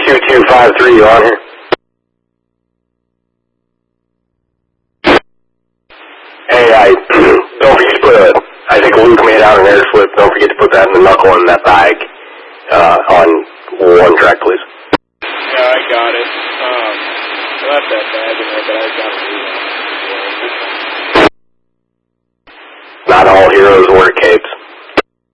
2253, you on here? Hey, don't forget to put I think Luke made out an air slip. Don't forget to put that in the knuckle in that bag, on 1 track, please. Yeah, I got it. I left that bag in there, but I got it. Not all heroes wear capes.